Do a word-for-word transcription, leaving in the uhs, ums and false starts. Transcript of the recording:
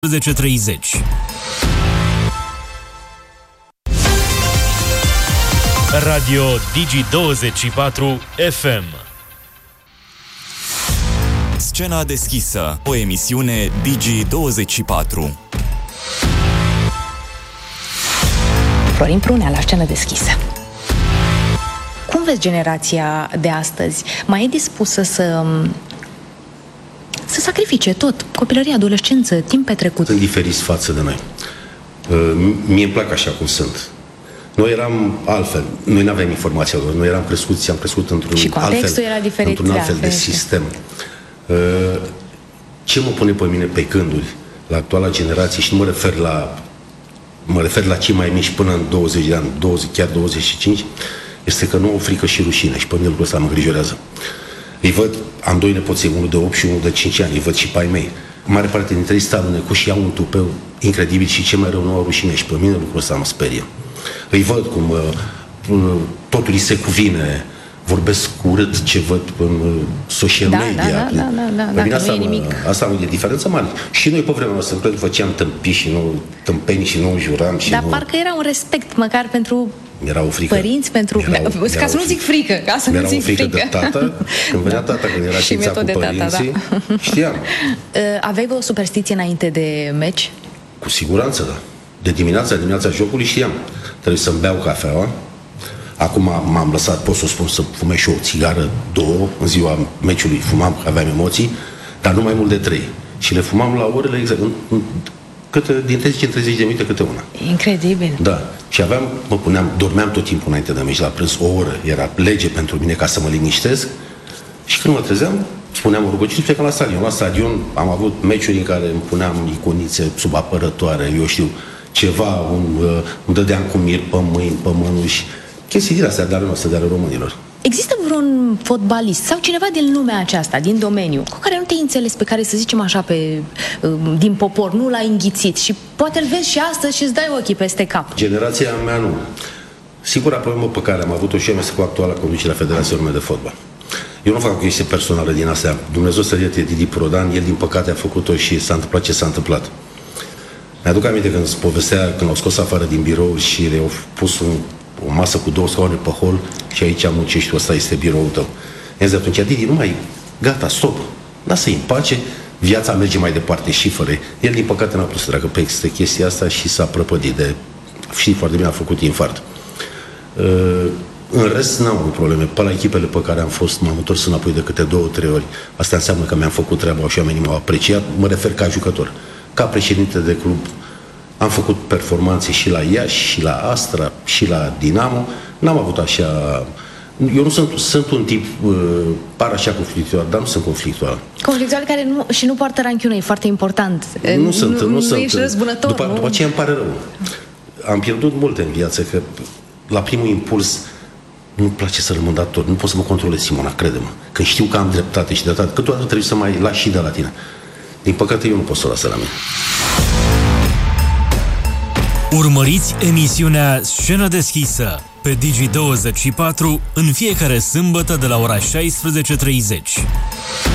șaisprezece treizeci. Radio Digi douăzeci și patru F M. Scena deschisă, o emisiune Digi douăzeci și patru. Florin Prunea la Scenă deschisă. Cum vezi generația de astăzi? Mai e dispusă să să sacrifice tot? Copilărie, adolescență, timp petrecut? Sunt diferiți față de noi. Mie îmi plac așa cum sunt. Noi eram altfel. Noi nu aveam informația lor. Noi eram crescuți, am crescut într-un și contextul altfel, era diferit, într-un altfel de, de sistem. Ce mă pune pe mine pe gânduri la actuala generație, și nu mă refer la mă refer la cei mai mici până în douăzeci de ani, douăzeci, chiar douăzeci și cinci, este că nu au frică și rușine, și pe mine lucrul ăsta mă îngrijorează. Îi văd, am doi nepoței, unul de opt și unul de cinci ani, îi văd și pe ai mei. Mare parte dintre ei stau alunecuși și au un tupeu incredibil și ce mai rău, nu au rușine, și pe mine lucrul ăsta mă sperie. Îi văd cum uh, totul îi se cuvine, vorbesc urât ce văd în social da, media. Da, da, da, da, da, bine, asta, nu e nimic. Mă, asta e diferența mare. Și noi pe vremea noastră făceam tâmpii și nu tâmpeni și nu juram. Și Dar nu... parcă era un respect măcar pentru era o frică. Părinți, pentru... Era o, ca era să nu zic frică, ca să nu zic frică. Era o frică de tată, când venea tata, când era și știința cu părinții, tata, da. Știam. Aveai o superstiție înainte de meci? Cu siguranță, da. De dimineața, dimineața jocului știam. Trebuie să-mi beau cafeaua. Acum m-am lăsat, pot să spun, să fumez și o țigară, două, în ziua meciului fumam, aveam emoții, dar nu mai mult de trei. Și le fumam la orele exact, în, în, câte, din treizeci în treizeci de minute câte una. Incredibil. Da. Și aveam, mă puneam, dormeam tot timpul înainte de meci, la prânz o oră, era lege pentru mine ca să mă liniștesc. Și când mă trezeam, spuneam o rugăciune și plecam la stadion. La stadion am avut meciuri în care îmi puneam iconițe sub apărătoare, eu știu, ceva, un, uh, îmi dădeam cu mir pe mâini, pe mânuși, chestii din astea de ale noastre, de ale românilor. Există vreun fotbalist sau cineva din lumea aceasta, din domeniu, cu care nu te-ai înțeles, pe care, să zicem așa, pe, din popor, nu l-ai înghițit și poate îl vezi și astăzi și îți dai ochii peste cap? Generația mea nu. Singura problemă pe care am avut-o și eu este cu actuala conducere a Federației Române de Fotbal. Eu nu fac o chestie personală din astea. Dumnezeu să ierte Didi Prodan, el din păcate a făcut-o și s-a întâmplat ce s-a întâmplat. Mi-aduc aminte când îți povestea, când l-au scos afară din birou și le-au pus un, o masă cu două scaune pe hol și aici muncești tu, ăsta este biroul tău. I-am zis atunci, Didi, nu mai, gata, stop, lasă-i în pace, viața merge mai departe și fără. El, din păcate, n-a putut să treacă pe chestia asta și s-a prăpădit de, știi foarte bine, a făcut infart. Uh, în rest, n-am avut probleme. Pe la echipele pe care am fost, m-am întors înapoi de câte două, trei ori. Asta înseamnă că mi-am făcut treaba și oamenii m-au apreciat. Mă refer ca jucător. Ca președinte de club am făcut performanțe și la Iași, și la Astra, și la Dinamo. N-am avut așa... Eu nu sunt, sunt un tip, uh, par așa conflictual, dar nu sunt conflictual. Conflictual care nu, și nu poartă ranchiună, e foarte important. Nu, nu sunt, nu, nu sunt. Ești răzbunător, după, nu? După aceea îmi pare rău. Am pierdut multe în viață, că la primul impuls nu-mi place să rămân dator. Nu pot să mă controlez, Simona, crede-mă. Când știu că am dreptate și dreptate, câteodată trebuie să mai lași și de la tine. Din păcate, eu nu pot să o las la mine. Urmăriți emisiunea Scenă deschisă pe Digi douăzeci și patru în fiecare sâmbătă de la ora șaisprezece treizeci.